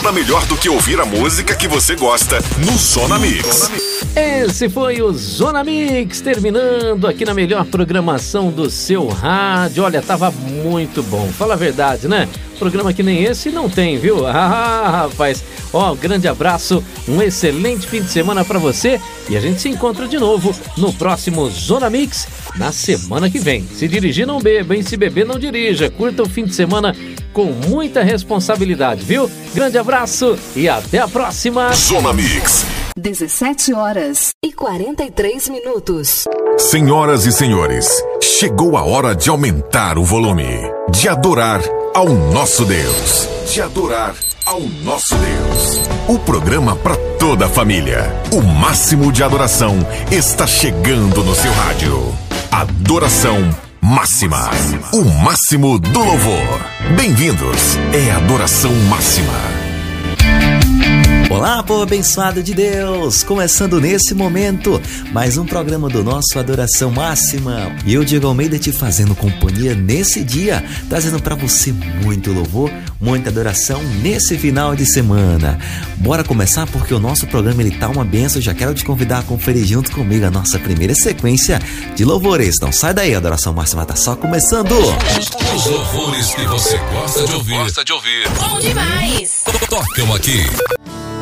nada melhor do que ouvir a música que você gosta no Zona Mix. Esse foi o Zona Mix, terminando aqui na melhor programação do seu rádio. Olha, tava muito bom, fala a verdade, né? Programa que nem esse não tem, viu? Rapaz, ó, um grande abraço, um excelente fim de semana pra você e a gente se encontra de novo no próximo Zona Mix na semana que vem. Se dirigir, não beba, hein? Se beber, não dirija. Curta o fim de semana com muita responsabilidade, viu? Grande abraço e até a próxima. Zona Mix. 17h43. Senhoras e senhores, chegou a hora de aumentar o volume, de adorar ao nosso Deus. De adorar ao nosso Deus. O programa para toda a família. O máximo de adoração está chegando no seu rádio. Adoração máxima. O máximo do louvor. Bem-vindos. É Adoração Máxima. Olá, povo abençoado de Deus! Começando nesse momento, mais um programa do nosso Adoração Máxima. E eu, Diego Almeida, te fazendo companhia nesse dia, trazendo para você muito louvor, muita adoração nesse final de semana. Bora começar porque o nosso programa ele tá uma benção. Já quero te convidar a conferir junto comigo a nossa primeira sequência de louvores. Não sai daí, a Adoração Máxima tá só começando. Os louvores que você gosta de ouvir. Bom demais! Tocam aqui